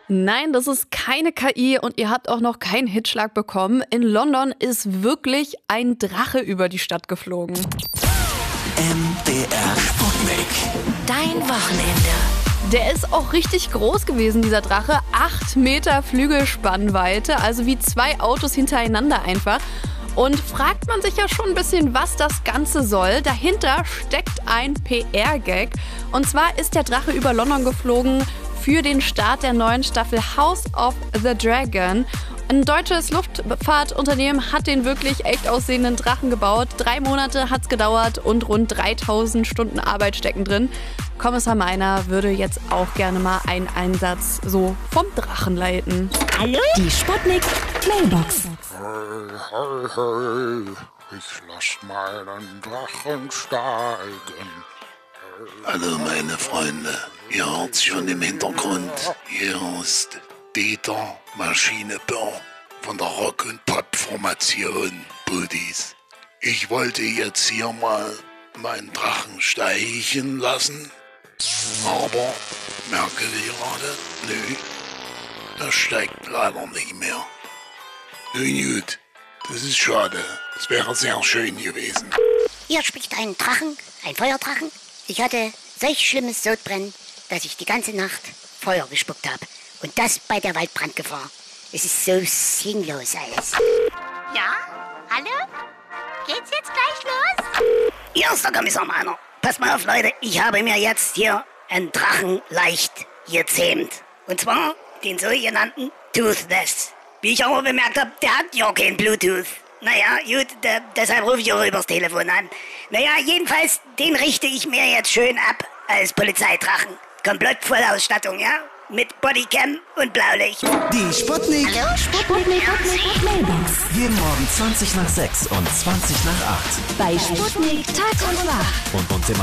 Nein, das ist keine KI und ihr habt auch noch keinen Hitzschlag bekommen. In London ist wirklich ein Drache über die Stadt geflogen. MDR Sputnik. Dein Wochenende. Der ist auch richtig groß gewesen, dieser Drache. 8 Meter Flügelspannweite, also wie 2 Autos hintereinander einfach. Und fragt man sich ja schon ein bisschen, was das Ganze soll. Dahinter steckt ein PR-Gag. Und zwar ist der Drache über London geflogen für den Start der neuen Staffel House of the Dragon. Ein deutsches Luftfahrtunternehmen hat den wirklich echt aussehenden Drachen gebaut. 3 Monate hat's gedauert und rund 3000 Stunden Arbeit stecken drin. Kommissar Meiner würde jetzt auch gerne mal einen Einsatz so vom Drachen leiten. Hallo? Die Sputnik Mailbox. Ich lass meinen Drachen steigen. Hallo meine Freunde, ihr hört schon im Hintergrund. Hier ist Dieter Maschine Börr von der Rock- und Pop-Formation Buddies. Ich wollte jetzt hier mal meinen Drachen steigen lassen, aber merke gerade, nö, der steigt leider nicht mehr. Nun gut, das ist schade, das wäre sehr schön gewesen. Hier spricht ein Drachen, ein Feuerdrachen. Ich hatte solch schlimmes Sodbrennen, dass ich die ganze Nacht Feuer gespuckt habe. Und das bei der Waldbrandgefahr. Es ist so sinnlos alles. Ja? Hallo? Geht's jetzt gleich los? Hier ist der Kommissar Meiner. Passt mal auf, Leute. Ich habe mir jetzt hier einen Drachen leicht gezähmt. Und zwar den sogenannten Toothless. Wie ich aber bemerkt habe, der hat ja kein Bluetooth. Naja, gut, deshalb rufe ich auch übers Telefon an. Naja, jedenfalls, den richte ich mir jetzt schön ab als Polizeidrachen. Komplett Vollausstattung, ja? Mit Bodycam und Blaulicht. Die Sputnik. Hallo, Sputnik Mailbox. Jeden Morgen 20 nach 6 und 20 nach 8. Bei Sputnik Tag und Nacht. Und immer